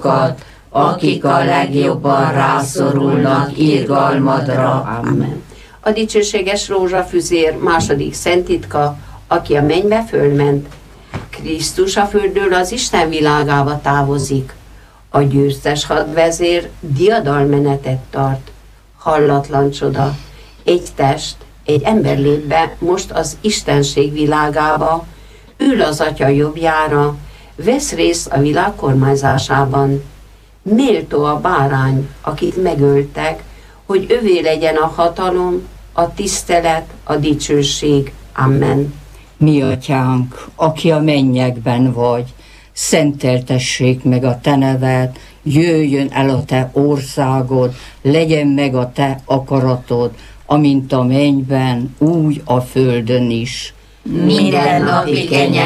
azokat, akik a legjobban rászorulnak irgalmadra. Amen. A dicsőséges rózsafüzér második szenttitka, aki a mennybe fölment. Krisztus a földről az Isten világába távozik. A győztes hadvezér diadalmenetet tart. Hallatlan csoda. Egy test, egy ember lép be most az istenség világába, ül az Atya jobbjára, vesz részt a világ kormányzásában. Méltó a bárány, akit megöltek, hogy övé legyen a hatalom, a tisztelet, a dicsőség. Amen. Mi atyánk, aki a mennyekben vagy, szenteltessék meg a te neved, jöjjön el a te országod, legyen meg a te akaratod, amint a mennyben, úgy a földön is. Minden napi kenyerünket